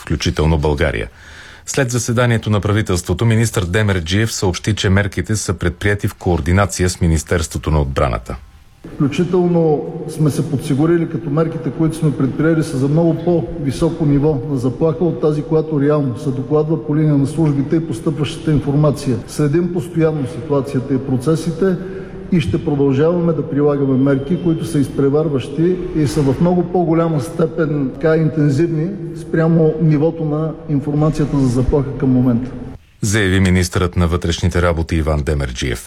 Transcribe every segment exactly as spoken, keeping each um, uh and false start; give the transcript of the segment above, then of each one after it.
включително България. След заседанието на правителството, министър Демерджиев съобщи, че мерките са предприети в координация с Министерството на отбраната. Включително сме се подсигурили, като мерките, които сме предприели, са за много по-високо ниво на заплаха от тази, която реално се докладва по линия на службите и постъпващата информация. Следим постоянно ситуацията и процесите и ще продължаваме да прилагаме мерки, които са изпреварващи и са в много по-голяма степен така интензивни спрямо нивото на информацията за заплаха към момента. Заяви министърът на вътрешните работи Иван Демерджиев.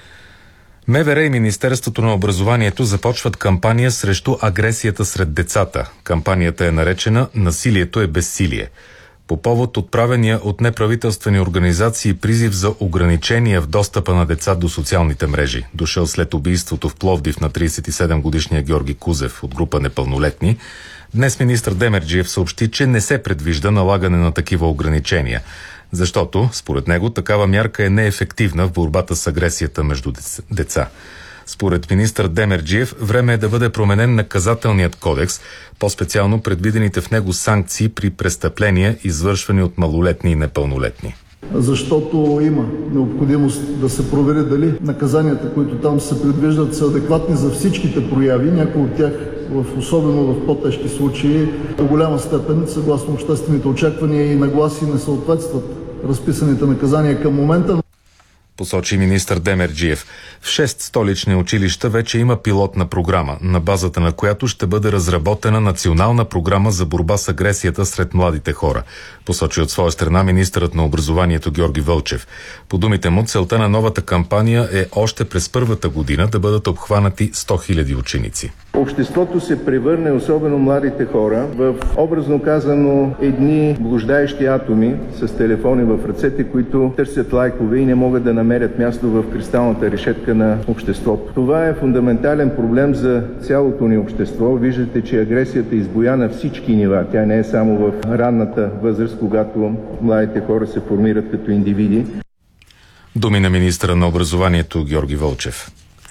МВР и Министерството на образованието започват кампания срещу агресията сред децата. Кампанията е наречена "Насилието е безсилие". По повод отправения от неправителствени организации призив за ограничения в достъпа на деца до социалните мрежи, дошъл след убийството в Пловдив на тридесет и седем годишния Георги Кузев от група непълнолетни, днес министър Демерджиев съобщи, че не се предвижда налагане на такива ограничения, защото, според него, такава мярка е неефективна в борбата с агресията между деца. Според министър Демерджиев, време е да бъде променен наказателният кодекс, по-специално предвидените в него санкции при престъпления, извършвани от малолетни и непълнолетни. Защото има необходимост да се провери дали наказанията, които там се предвиждат, са адекватни за всичките прояви. Някои от тях, в, особено в по-тежки случаи, до голяма степен, съгласно обществените очаквания и нагласи, не съответстват разписаните наказания към момента. Посочи министър Демерджиев. В шест столични училища вече има пилотна програма, на базата на която ще бъде разработена национална програма за борба с агресията сред младите хора. Посочи от своя страна министърът на образованието Георги Вълчев. По думите му, целта на новата кампания е още през първата година да бъдат обхванати сто хиляди ученици. Обществото се превърне, особено младите хора, в образно казано едни блуждаещи атоми с телефони в ръцете, които търсят лайкове и не могат да намерят място в кристалната решетка на обществото. Това е фундаментален проблем за цялото ни общество. Виждате, че агресията избуя на всички нива. Тя не е само в ранната възраст, когато младите хора се формират като индивиди. Думи на министъра на образованието Георги Вълчев.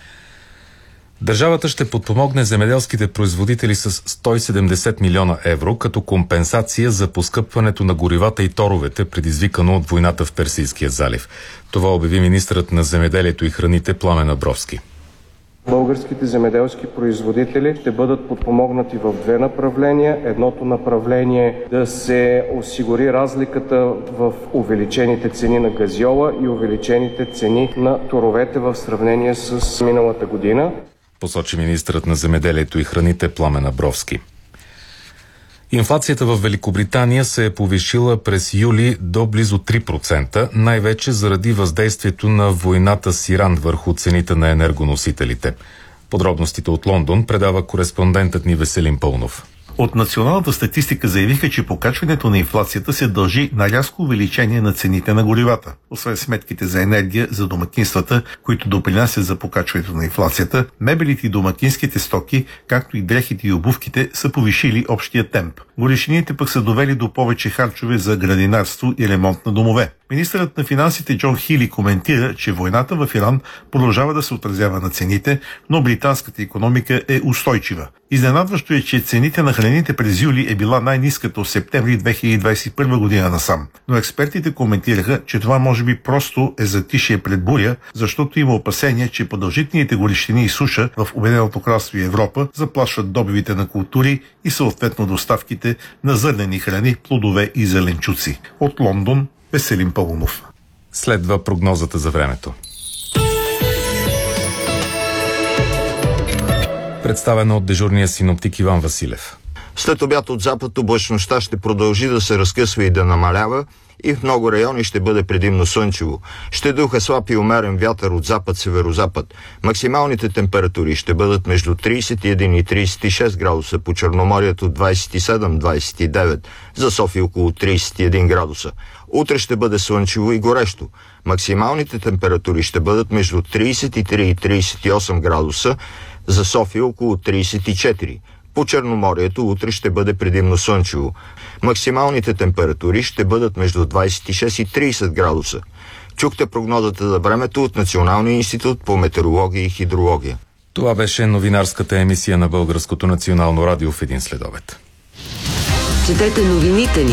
Държавата ще подпомогне земеделските производители с сто и седемдесет милиона евро като компенсация за поскъпването на горивата и торовете, предизвикано от войната в Персийския залив. Това обяви министърът на земеделието и храните Пламен Абровски. Българските земеделски производители ще бъдат подпомогнати в две направления. Едното направление е да се осигури разликата в увеличените цени на газьола и увеличените цени на торовете в сравнение с миналата година. Посочи министърът на земеделието и храните Пламен Абровски. Инфлацията в Великобритания се е повишила през юли до близо три процента, най-вече заради въздействието на войната с Иран върху цените на енергоносителите. Подробностите от Лондон предава кореспондентът ни Веселин Пълнов. От националната статистика заявиха, че покачването на инфлацията се дължи на рязко увеличение на цените на горивата. Освен сметките за енергия за домакинствата, които допринасят за покачването на инфлацията, мебелите и домакинските стоки, както и дрехите и обувките, са повишили общия темп. Горещините пък са довели до повече харчове за градинарство и ремонт на домове. Министърът на финансите Джон Хили коментира, че войната в Иран продължава да се отразява на цените, но британската икономика е устойчива. Изненадващо е, че цените на храните през юли е била най-ниската от септември две хиляди двадесет и първа година насам. Но експертите коментираха, че това може би просто е затишие пред буря, защото има опасения, че продължителните горещини и суша в Обединеното кралство и Европа заплашват добивите на култури и съответно доставките на зърнени храни, плодове и зеленчуци. От Лондон, Веселин Пълнов. Следва прогнозата за времето. Представена от дежурния синоптик Иван Василев. След обяд от запад облачността ще продължи да се разкъсва и да намалява и в много райони ще бъде предимно слънчево. Ще духа слаб и умерен вятър от запад-северозапад. Максималните температури ще бъдат между тридесет и един и тридесет и шест градуса, по Черноморието двадесет и седем до двадесет и девет, за София около тридесет и един градуса. Утре ще бъде слънчево и горещо. Максималните температури ще бъдат между тридесет и три и тридесет и осем градуса, за София около тридесет и четири. По Черноморието утре ще бъде предимно слънчево. Максималните температури ще бъдат между двадесет и шест и тридесет градуса. Чухте прогнозата за времето от Националния институт по метеорология и хидрология. Това беше новинарската емисия на Българското национално радио в един следобед. Четете новините ни